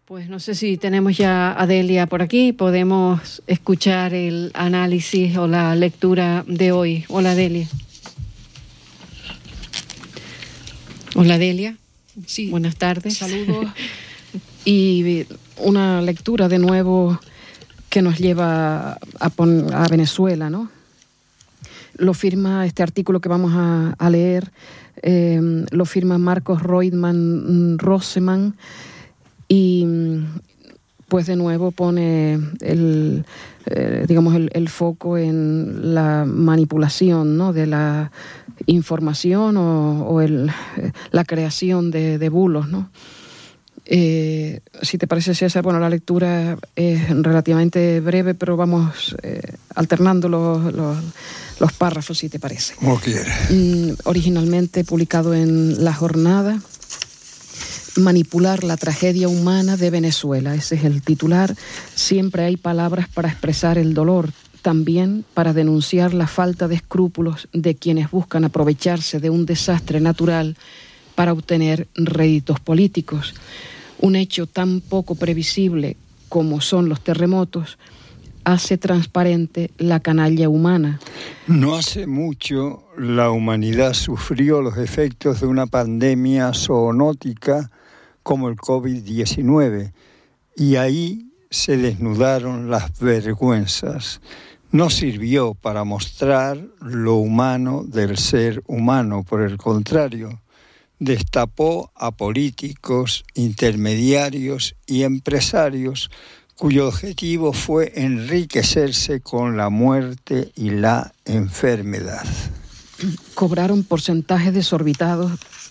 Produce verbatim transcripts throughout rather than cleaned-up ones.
Pues no sé si tenemos ya a Delia por aquí, podemos escuchar el análisis o la lectura de hoy. Hola, Delia. Hola, Delia. Sí. Buenas tardes. Saludos. Y una lectura de nuevo que nos lleva a, pon- a Venezuela, ¿no? Lo firma este artículo que vamos a, a leer, eh, lo firma Marcos Reutemann Rosemann, y pues de nuevo pone el, eh, digamos el, el foco en la manipulación, ¿no?, de la información o, o el, la creación de, de bulos, ¿no? Eh, si te parece, César, bueno, la lectura es relativamente breve, pero vamos eh, alternando los, los, los párrafos, si te parece. Como quieras. Mm, originalmente publicado en La Jornada, Manipular la tragedia humana de Venezuela. Ese es el titular. Siempre hay palabras para expresar el dolor, también para denunciar la falta de escrúpulos de quienes buscan aprovecharse de un desastre natural para obtener réditos políticos. Un hecho tan poco previsible como son los terremotos hace transparente la canalla humana. No hace mucho la humanidad sufrió los efectos de una pandemia zoonótica como el covid diecinueve, y ahí se desnudaron las vergüenzas. No sirvió para mostrar lo humano del ser humano, por el contrario, destapó a políticos, intermediarios y empresarios cuyo objetivo fue enriquecerse con la muerte y la enfermedad. Cobraron porcentajes desorbitados,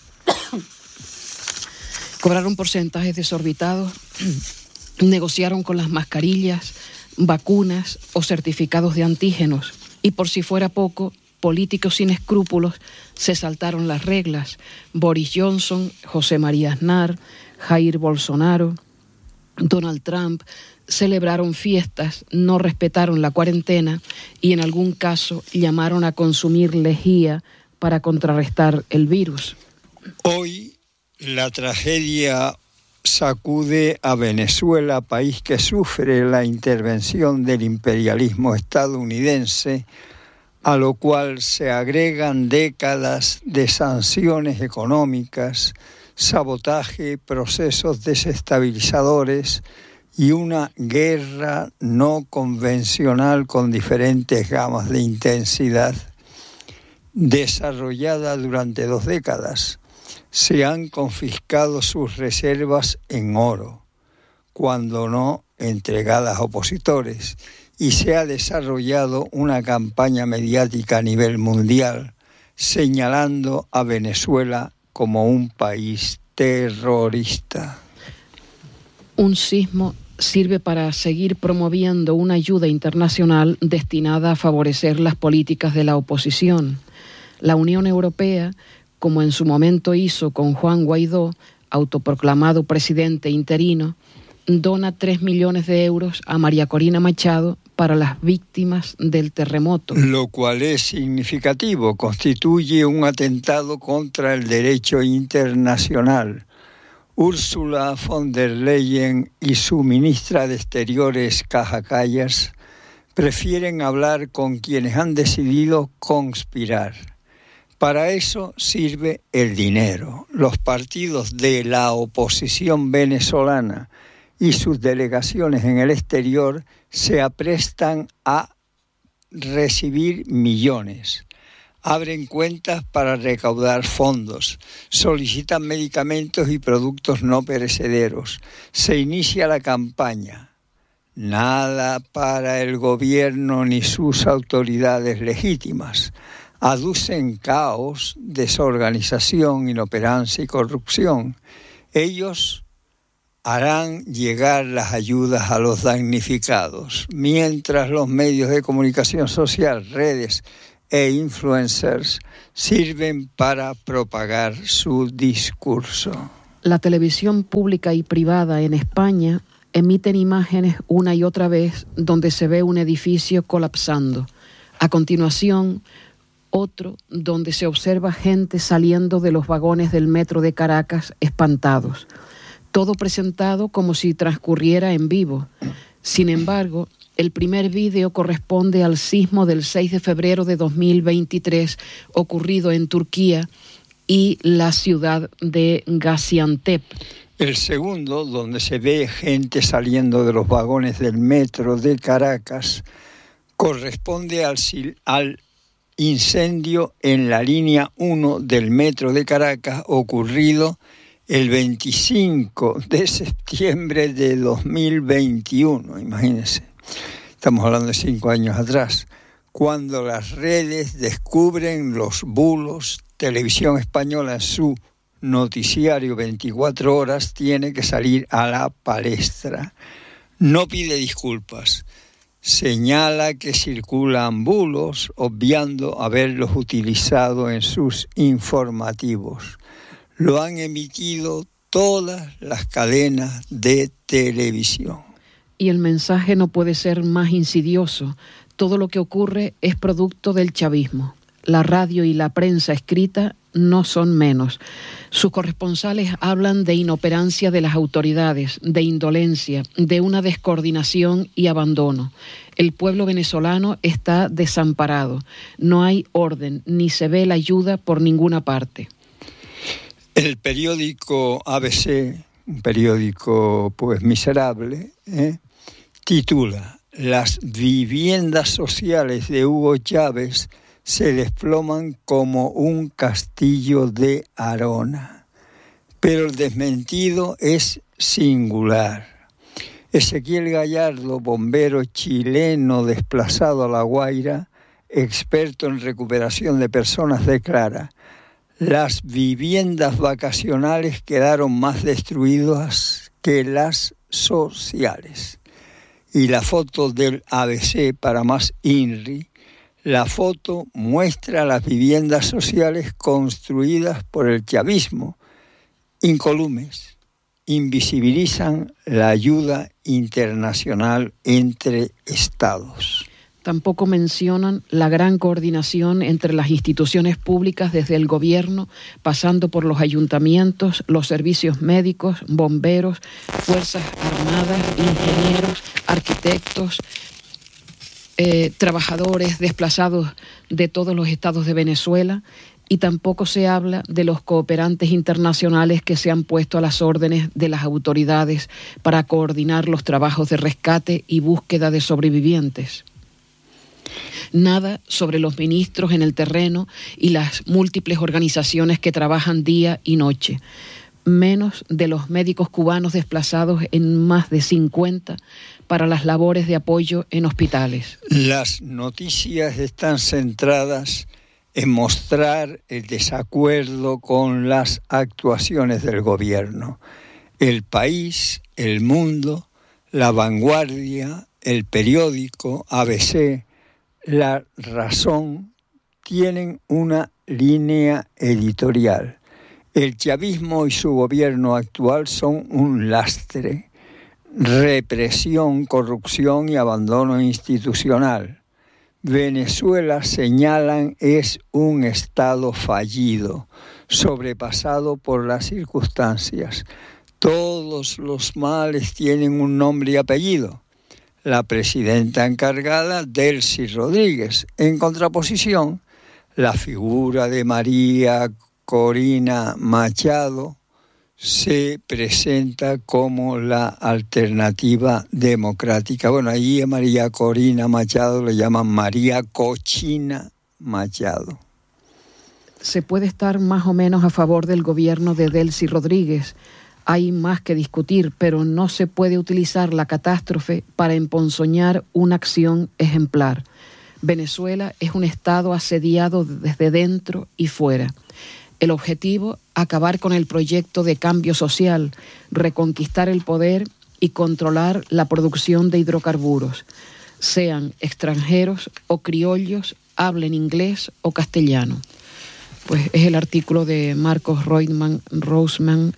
cobraron porcentajes desorbitados, negociaron con las mascarillas, vacunas o certificados de antígenos, y por si fuera poco, políticos sin escrúpulos se saltaron las reglas. Boris Johnson, José María Aznar, Jair Bolsonaro, Donald Trump celebraron fiestas, no respetaron la cuarentena y en algún caso llamaron a consumir lejía para contrarrestar el virus. Hoy la tragedia sacude a Venezuela, país que sufre la intervención del imperialismo estadounidense, a lo cual se agregan décadas de sanciones económicas, sabotaje, procesos desestabilizadores y una guerra no convencional con diferentes gamas de intensidad, desarrollada durante dos décadas. Se han confiscado sus reservas en oro, cuando no entregadas a opositores, y se ha desarrollado una campaña mediática a nivel mundial señalando a Venezuela como un país terrorista. Un sismo sirve para seguir promoviendo una ayuda internacional destinada a favorecer las políticas de la oposición. La Unión Europea, como en su momento hizo con Juan Guaidó, autoproclamado presidente interino, dona tres millones de euros a María Corina Machado para las víctimas del terremoto. Lo cual es significativo, constituye un atentado contra el derecho internacional. Ursula von der Leyen y su ministra de Exteriores, Kaja Kallas, prefieren hablar con quienes han decidido conspirar. Para eso sirve el dinero. Los partidos de la oposición venezolana y sus delegaciones en el exterior se aprestan a recibir millones. Abren cuentas para recaudar fondos, solicitan medicamentos y productos no perecederos. Se inicia la campaña. Nada para el gobierno ni sus autoridades legítimas. Aducen caos, desorganización, inoperancia y corrupción. Ellos harán llegar las ayudas a los damnificados, mientras los medios de comunicación social, redes e influencers sirven para propagar su discurso. La televisión pública y privada en España emiten imágenes una y otra vez donde se ve un edificio colapsando. A continuación, otro donde se observa gente saliendo de los vagones del metro de Caracas espantados. todo presentado como si transcurriera en vivo. Sin embargo, el primer vídeo corresponde al sismo del seis de febrero de dos mil veintitrés ocurrido en Turquía y la ciudad de Gaziantep. El segundo, donde se ve gente saliendo de los vagones del metro de Caracas, corresponde al, al incendio en la línea uno del metro de Caracas ocurrido el veinticinco de septiembre de dos mil veintiuno, imagínense. Estamos hablando de cinco años atrás, cuando las redes descubren los bulos. Televisión Española, en su noticiario veinticuatro horas, tiene que salir a la palestra. No pide disculpas, señala que circulan bulos, obviando haberlos utilizado en sus informativos. Lo han emitido todas las cadenas de televisión. Y el mensaje no puede ser más insidioso. Todo lo que ocurre es producto del chavismo. La radio y la prensa escrita no son menos. Sus corresponsales hablan de inoperancia de las autoridades, de indolencia, de una descoordinación y abandono. El pueblo venezolano está desamparado. No hay orden, ni se ve la ayuda por ninguna parte. El periódico A B C, un periódico pues miserable, ¿eh? titula: Las viviendas sociales de Hugo Chávez se desploman como un castillo de arona. Pero el desmentido es singular. Ezequiel Gallardo, bombero chileno desplazado a La Guaira, experto en recuperación de personas, declara: las viviendas vacacionales quedaron más destruidas que las sociales. Y la foto del A B C, para más INRI, la foto muestra las viviendas sociales construidas por el chavismo, incolumes, invisibilizan la ayuda internacional entre estados. Tampoco mencionan la gran coordinación entre las instituciones públicas desde el gobierno, pasando por los ayuntamientos, los servicios médicos, bomberos, fuerzas armadas, ingenieros, arquitectos, eh, trabajadores desplazados de todos los estados de Venezuela, y tampoco se habla de los cooperantes internacionales que se han puesto a las órdenes de las autoridades para coordinar los trabajos de rescate y búsqueda de sobrevivientes. Nada sobre los ministros en el terreno y las múltiples organizaciones que trabajan día y noche. Menos de los médicos cubanos desplazados en más de cincuenta para las labores de apoyo en hospitales. Las noticias están centradas en mostrar el desacuerdo con las actuaciones del gobierno. El País, El Mundo, La Vanguardia, el periódico A B C, La Razón tienen una línea editorial. El chavismo y su gobierno actual son un lastre, represión, corrupción y abandono institucional. Venezuela, señalan, es un estado fallido, sobrepasado por las circunstancias. Todos los males tienen un nombre y apellido. La presidenta encargada, Delcy Rodríguez. En contraposición, la figura de María Corina Machado se presenta como la alternativa democrática. Bueno, ahí a María Corina Machado le llaman María Cochina Machado. Se puede estar más o menos a favor del gobierno de Delcy Rodríguez. Hay más que discutir, pero no se puede utilizar la catástrofe para emponzoñar una acción ejemplar. Venezuela es un estado asediado desde dentro y fuera. El objetivo, acabar con el proyecto de cambio social, reconquistar el poder y controlar la producción de hidrocarburos, sean extranjeros o criollos, hablen inglés o castellano. Pues es el artículo de Marcos Reutemann Roseman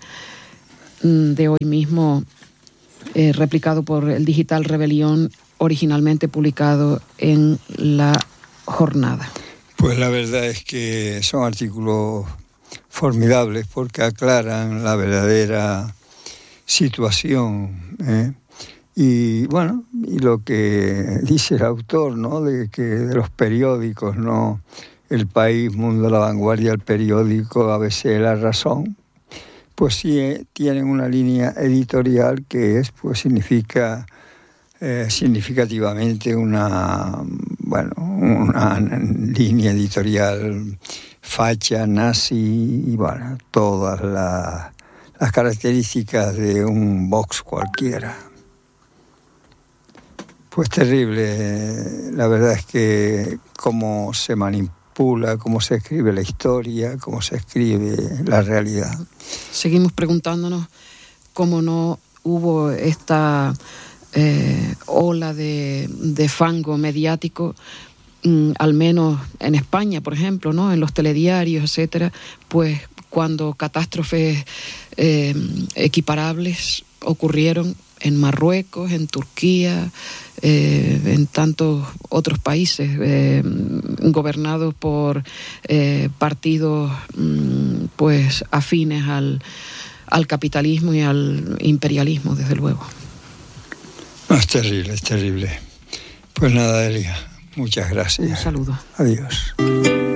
de hoy mismo, eh, replicado por el digital Rebelión, originalmente publicado en La Jornada. Pues la verdad es que son artículos formidables porque aclaran la verdadera situación. ¿eh? Y bueno, y lo que dice el autor, ¿no? De que de los periódicos, ¿no? El País, Mundo, La Vanguardia, El Periódico, A B C, La Razón, pues sí eh, tienen una línea editorial que es, pues significa eh, significativamente una, bueno, una línea editorial facha, nazi y bueno, todas las, las características de un Vox cualquiera. Pues terrible, la verdad es que cómo se manipula, cómo se escribe la historia, cómo se escribe la realidad. Seguimos preguntándonos cómo no hubo esta eh, ola de, de fango mediático, mm, al menos en España, por ejemplo, ¿no? En los telediarios, etcétera, pues cuando catástrofes eh, equiparables ocurrieron en Marruecos, en Turquía, eh, en tantos otros países eh, gobernados por eh, partidos mm, pues afines al, al capitalismo y al imperialismo, desde luego. No, es terrible, es terrible. Pues nada, Elia, muchas gracias. Un saludo. Adiós.